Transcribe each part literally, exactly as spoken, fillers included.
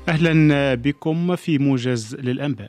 أهلا بكم في موجز للأنباء.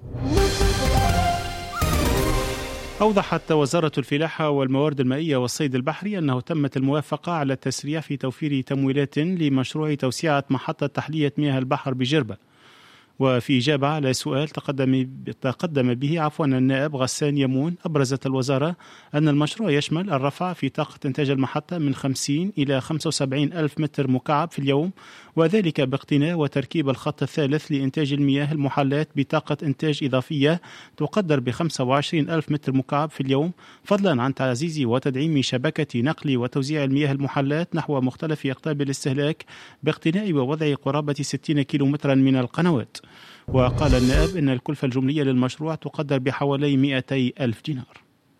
أوضحت وزارة الفلاحة والموارد المائية والصيد البحري أنه تمت الموافقة على التسريع في توفير تمويلات لمشروع توسعة محطة تحلية مياه البحر بجربة. وفي إجابة على سؤال تقدم تقدم به عفوا النائب غسان يمون، أبرزت الوزارة أن المشروع يشمل الرفع في طاقة إنتاج المحطة من خمسين إلى خمسة وسبعين ألف متر مكعب في اليوم، وذلك باقتناء وتركيب الخط الثالث لإنتاج المياه المحلات بطاقة إنتاج إضافية تقدر ب خمسة وعشرين ألف متر مكعب في اليوم، فضلا عن تعزيز وتدعيم شبكة نقل وتوزيع المياه المحلات نحو مختلف أقطاب الاستهلاك باقتناء ووضع قرابة ستين كيلومترا من القنوات. وقال النائب إن الكلفة الجملية للمشروع تقدر بحوالي مئتي ألف دينار.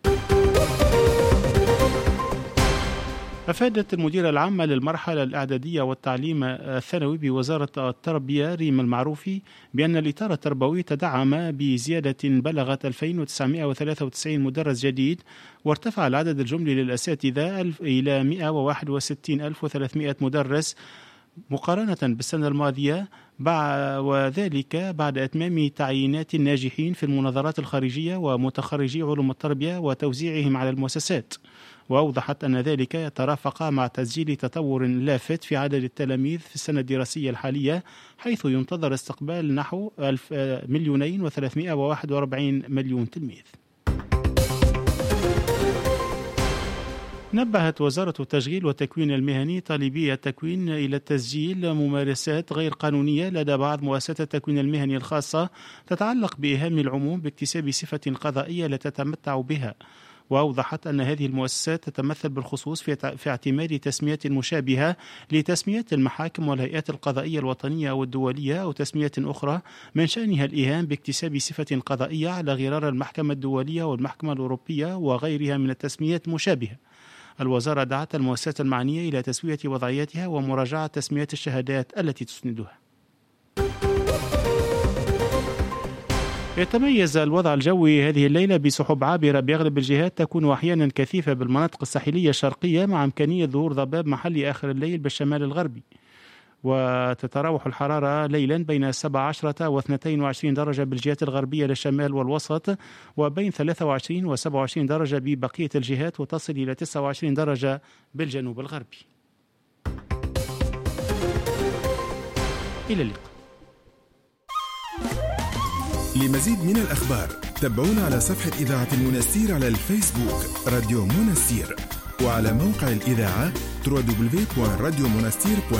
أفادت المديرة العامة للمرحلة الإعدادية والتعليم الثانوي بوزارة التربية ريم المعروفي بأن الإطار التربوي تدعم بزيادة بلغت ألفين وتسعمائة وثلاثة وتسعين مدرس جديد، وارتفع العدد الجملي للأساتذة إلى مئة وواحد وستين ألف وثلاثمائة مدرس مقارنة بالسنة الماضية، وذلك بعد إتمام تعيينات الناجحين في المناظرات الخارجية ومتخرجي علوم التربية وتوزيعهم على المؤسسات. وأوضحت أن ذلك يترافق مع تسجيل تطور لافت في عدد التلاميذ في السنة الدراسية الحالية، حيث ينتظر استقبال نحو مليونين وثلاثمائة وواحد وأربعين مليون تلميذ. نبهت وزارة التشغيل والتكوين المهني طالبي التكوين إلى تسجيل ممارسات غير قانونية لدى بعض مؤسسات التكوين المهني الخاصة تتعلق بإيهام العموم باكتساب صفة قضائية لا تتمتع بها. وأوضحت أن هذه المؤسسات تتمثل بالخصوص في اعتماد تسميات مشابهة لتسميات المحاكم والهيئات القضائية الوطنية أو الدولية أو تسميات أخرى من شأنها الإيهام باكتساب صفة قضائية على غرار المحكمة الدولية والمحكمة الأوروبية وغيرها من التسميات المشابهة. الوزارة دعت المؤسسات المعنية إلى تسوية وضعياتها ومراجعة تسميات الشهادات التي تسندها. يتميز الوضع الجوي هذه الليلة بسحب عابرة بأغلب الجهات تكون أحيانا كثيفة بالمناطق الساحلية الشرقية، مع إمكانية ظهور ضباب محلي آخر الليل بالشمال الغربي. وتتراوح الحرارة ليلا بين سبعة عشر واثنتين وعشرين درجة بالجهات الغربية للشمال والوسط، وبين ثلاثة وعشرين وسبعة وعشرين درجة ببقية الجهات، وتصل إلى تسعة وعشرين درجة بالجنوب الغربي. إلى اللقاء. لمزيد من الأخبار تابعونا على صفحة إذاعة المنستير على الفيسبوك راديو منستير، وعلى موقع الإذاعة دبليو دبليو دبليو دوت راديو منستير دوت